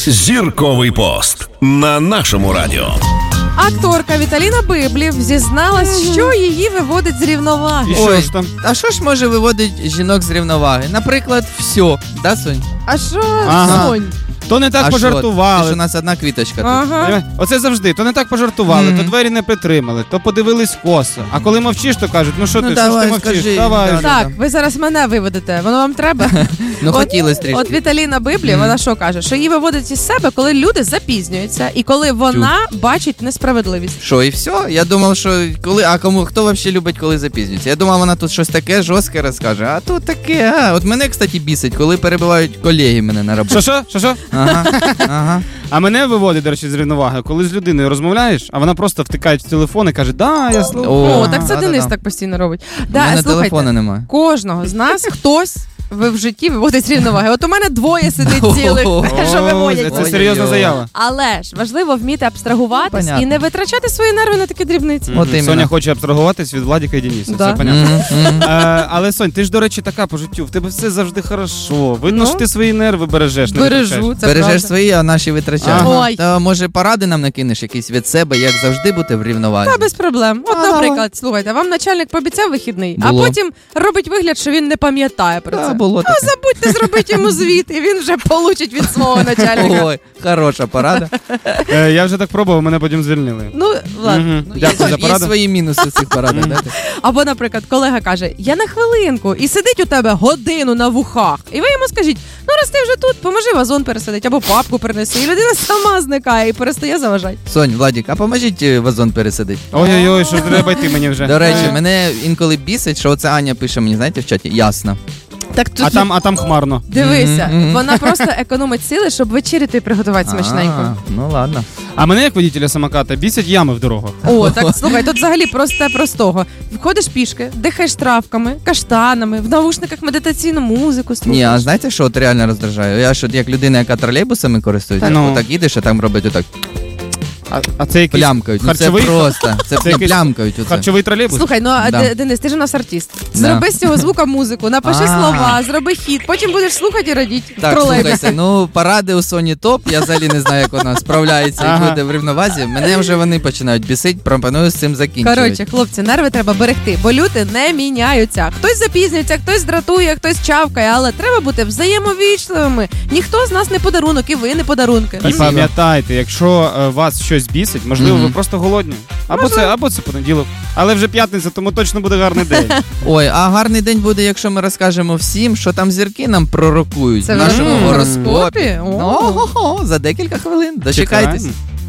Зірковий пост на нашому радіо. Акторка Віталіна Библів зізналась, що її виводить з рівноваги. І що ж там? А що ж може виводити жінок з рівноваги? Наприклад, все. Да, Сонь? А що, Сонь? То не так пожартували. Це ж у нас одна квіточка тут. Ага. Оце завжди. То не так пожартували, то двері не притримали, то подивились косо. А коли мовчиш, то кажуть, ну що ти, що ж ти мовчиш? скажи. Давай. Так, ви зараз мене виведете. Воно вам треба? Ну, хотілось трішки. От Віталіна Библів, вона що каже? Що її виводить із себе, коли люди запізнюються і коли вона бачить несправедливість. Що, і все? Я думав, що коли... А хто взагалі любить, коли запізнюється? Я думав, вона тут щось таке жорстке розкаже. А тут таке, От мене, кстати, бісить, коли перебивають колеги мене на роботі. Що? Ага. А мене виводить, до речі, з рівноваги, коли з людиною розмовляєш, а вона просто втикає в телефон і каже, я слухаю. О, так це Денис так постійно робить. У мене телефону немає. Кожного з нас хтось в житті виводить з рівноваги. От у мене двоє сидить цілих, що виводять. Це серйозна заява. Але ж важливо вміти абстрагуватись і не витрачати свої нерви на такі дрібниці. Соня хоче абстрагуватись від Владіка і Дениса. Да. Все понятно. Але, Сонь, ти ж, до речі, така по життю. В тебе все завжди хорошо. Видно, що ти свої нерви бережеш. Бережу, це Бережеш правда. свої, а наші витрачаєш. Ой. Та, може, поради нам накинеш якісь від себе, як завжди бути в рівновазі? Та без проблем. От, наприклад, слухайте, вам начальник пообіцяв вихідний, Було. а потім робить вигляд, що він не пам'ятає про це. Було таке. Забудьте зробити йому звіт, і він вже получить від свого начальника. Ой, хороша порада. Я вже так пробував, мене потім звільнили. Ну, ладно. Дякую за Є пораду. свої мінуси в цих порадах. да? Або, наприклад, колега каже, я на хвилинку, і сидить у тебе годину на вухах. І ви йому скажіть, ну раз ти вже тут, поможи вазон пересадити, або папку принеси. І людина сама зникає і перестає заважати. Сонь, Владік, а поможіть вазон пересадити. Ой-ой-ой, що треба йти мені вже. До речі, мене інколи бісить, що оце Аня пише мені, знаєте, в чаті, ясно. Так тут А там хмарно. дивися, вона просто економить сили, щоб вечеряти приготувати смачненько. Ну ладно. А мене, як водителя самоката, бісять ями в дорогах. О, так слухай, тут взагалі просте простого. Входиш пішки, дихаєш травками, каштанами, в навушниках медитаційну музику слухаєш. Ні, а знаєте, що от реально роздражає? Я ж от як людина, яка тролейбусами користується, Ну. отак їдеш, а там роблять отак, А це якийсь плямкають. Ну це харчовий? просто, це якийсь плямкають. Оце. Харчовий тролейбус? Слухай, ну а Да. Денис, ти ж у нас артист. Да. Зроби з цього звука музику, напиши А. слова, зроби хіт, потім будеш слухати і радіти. в Так, тролейбусі. слухайте, ну поради у Соні топ, я взагалі не знаю, як вона справляється і буде в рівновазі. Мене вже вони починають бісить, пропоную з цим закінчувати. Коротше, хлопці, нерви треба берегти, бо люди не міняються. Хтось запізнюється, хтось дратує, хтось чавкає, але треба бути взаємовічливими. Ніхто з нас не подарунок, і ви не подарунки. І пам'ятайте, якщо вас щось бісить, можливо, ви просто голодні. Або це понеділок. Але вже п'ятниця, тому точно буде гарний день. Ой, а гарний день буде, якщо ми розкажемо всім, що там зірки нам пророкують Це в в нашому гороскопі? гороскопі. О. Ого, за декілька хвилин. Дочекайтесь.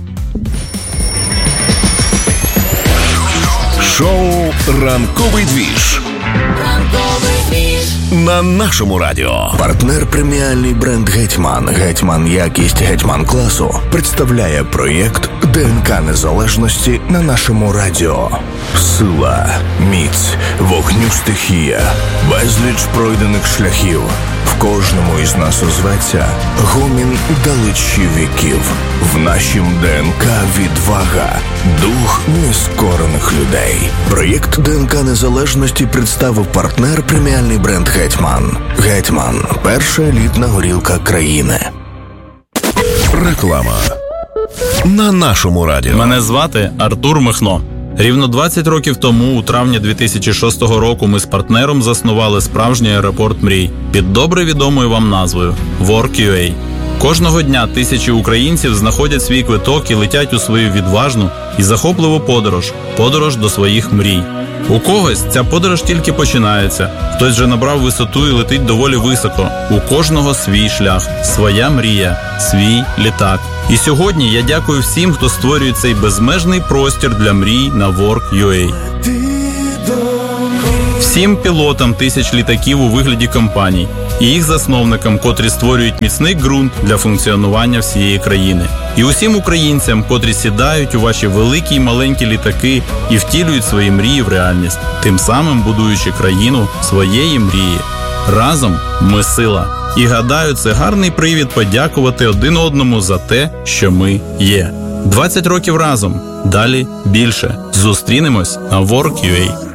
Шоу «Ранковий двіж» на нашому радіо. Партнер преміальний бренд «Гетьман». «Гетьман» якість «Гетьман» класу представляє проєкт ДНК Незалежності на нашому радіо. Сила, міць, вогню стихія, безліч пройдених шляхів. В кожному із нас озветься гомін далечі віків. В нашім ДНК відвага, дух нескорених людей. Проєкт ДНК Незалежності представив партнер преміальний бренд «Гетьман». «Гетьман» – перша елітна горілка країни. Реклама на нашому радіо. Мене звати Артур Михно. Рівно 20 років тому, у травні 2006 року, ми з партнером заснували справжній аеропорт мрій під добре відомою вам назвою Work.ua. Кожного дня тисячі українців знаходять свій квиток і летять у свою відважну і захопливу подорож до своїх мрій. У когось ця подорож тільки починається, хтось вже набрав висоту і летить доволі високо. У кожного свій шлях, своя мрія, свій літак. І сьогодні я дякую всім, хто створює цей безмежний простір для мрій на Work.ua. Всім пілотам тисяч літаків у вигляді компаній і їх засновникам, котрі створюють міцний ґрунт для функціонування всієї країни. І усім українцям, котрі сідають у ваші великі й маленькі літаки і втілюють свої мрії в реальність, тим самим будуючи країну своєї мрії. Разом ми сила. І гадаю, це гарний привід подякувати один одному за те, що ми є. 20 років разом. Далі більше. Зустрінемось на Work.ua.